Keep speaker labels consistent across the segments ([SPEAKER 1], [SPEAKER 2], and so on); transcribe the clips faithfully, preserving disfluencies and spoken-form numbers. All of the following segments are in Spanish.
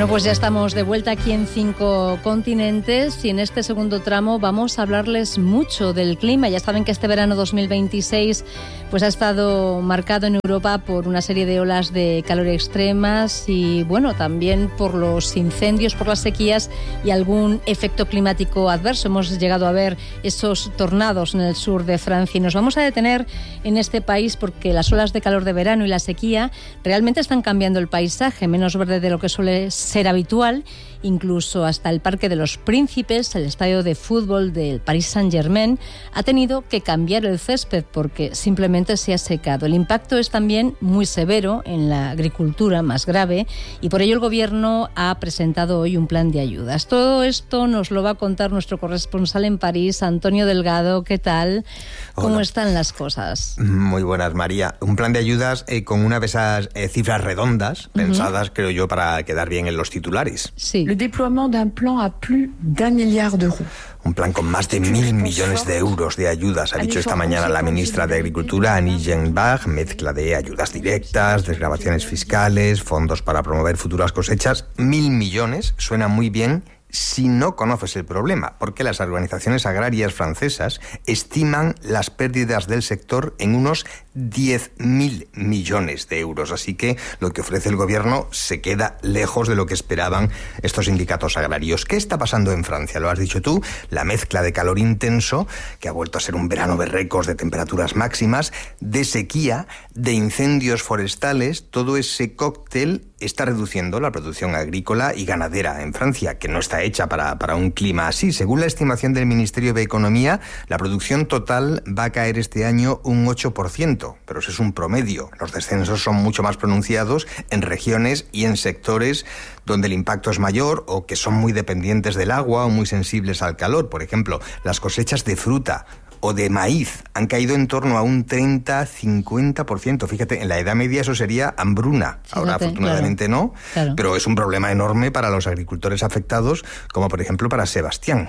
[SPEAKER 1] Bueno, pues ya estamos de vuelta aquí en Cinco Continentes y en este segundo tramo vamos a hablarles mucho del clima. Ya saben que este verano dos mil veintiséis pues ha estado marcado en Europa por una serie de olas de calor extremas y bueno, también por los incendios, por las sequías y algún efecto climático adverso. Hemos llegado a ver esos tornados en el sur de Francia y nos vamos a detener en este país porque las olas de calor de verano y la sequía realmente están cambiando el paisaje, menos verde de lo que suele ser habitual. Incluso hasta el Parque de los Príncipes, el estadio de fútbol del Paris Saint-Germain, ha tenido que cambiar el césped porque simplemente se ha secado. El impacto es también muy severo en la agricultura, más grave, y por ello el Gobierno ha presentado hoy un plan de ayudas. Todo esto nos lo va a contar nuestro corresponsal en París, Antonio Delgado. ¿Qué tal? ¿Cómo
[SPEAKER 2] Hola.
[SPEAKER 1] están las cosas?
[SPEAKER 2] Muy buenas, María. Un plan de ayudas eh, con una de esas eh, cifras redondas, uh-huh. pensadas, creo yo, para quedar bien en los titulares.
[SPEAKER 1] Sí.
[SPEAKER 3] Le déploiement d'un plan a plus d'un milliard d'euros.
[SPEAKER 2] Un plan con más de mil millones de euros de ayudas, ha dicho esta mañana la ministra de Agricultura, Annie Genbach, mezcla de ayudas directas, desgravaciones fiscales, fondos para promover futuras cosechas. Mil millones suena muy bien si no conoces el problema, porque las organizaciones agrarias francesas estiman las pérdidas del sector en unos diez mil millones de euros. Así que lo que ofrece el gobierno se queda lejos de lo que esperaban estos sindicatos agrarios. ¿Qué está pasando en Francia? Lo has dicho tú, la mezcla de calor intenso, que ha vuelto a ser un verano de récords de temperaturas máximas, de sequía, de incendios forestales, todo ese cóctel está reduciendo la producción agrícola y ganadera en Francia, que no está hecha para, para un clima así. Según la estimación del Ministerio de Economía, la producción total va a caer este año un ocho por ciento, pero eso es un promedio. Los descensos son mucho más pronunciados en regiones y en sectores donde el impacto es mayor o que son muy dependientes del agua o muy sensibles al calor. Por ejemplo, las cosechas de fruta o de maíz han caído en torno a un treinta a cincuenta por ciento. Fíjate, en la Edad Media eso sería hambruna. Fíjate, ahora afortunadamente claro, no, claro. Pero es un problema enorme para los agricultores afectados, como por ejemplo para Sebastián.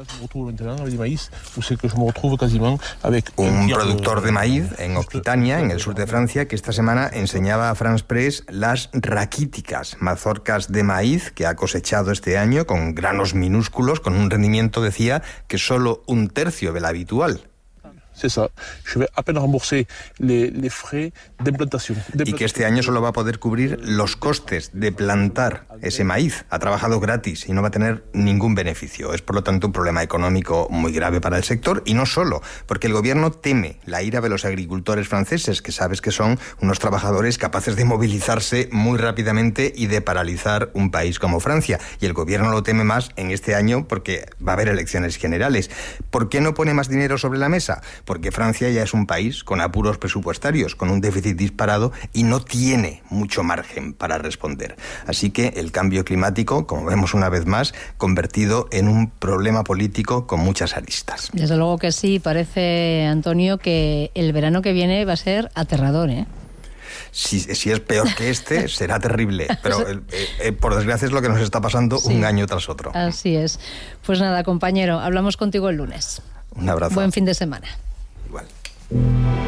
[SPEAKER 2] Un productor de maíz en Occitania, en el sur de Francia, que esta semana enseñaba a France Press las raquíticas, mazorcas de maíz que ha cosechado este año con granos minúsculos, con un rendimiento, decía, que solo un tercio del habitual.
[SPEAKER 4] C'est ça. Je vais à peine rembourser les, les frais d'implantación.
[SPEAKER 2] Y que este año solo va a poder cubrir los costes de plantar ese maíz. Ha trabajado gratis y no va a tener ningún beneficio. Es, por lo tanto, un problema económico muy grave para el sector. Y no solo, porque el gobierno teme la ira de los agricultores franceses, que sabes que son unos trabajadores capaces de movilizarse muy rápidamente y de paralizar un país como Francia. Y el gobierno lo teme más en este año porque va a haber elecciones generales. ¿Por qué no pone más dinero sobre la mesa? Porque Francia ya es un país con apuros presupuestarios, con un déficit disparado y no tiene mucho margen para responder. Así que el cambio climático, como vemos una vez más, convertido en un problema político con muchas aristas.
[SPEAKER 1] Desde luego que sí, parece, Antonio, que el verano que viene va a ser aterrador, ¿eh?
[SPEAKER 2] Si, si es peor que este, será terrible. Pero eh, eh, por desgracia es lo que nos está pasando sí. un año tras otro.
[SPEAKER 1] Así es. Pues nada, compañero, hablamos contigo el lunes.
[SPEAKER 2] Un abrazo.
[SPEAKER 1] Buen fin de semana.
[SPEAKER 2] Igual.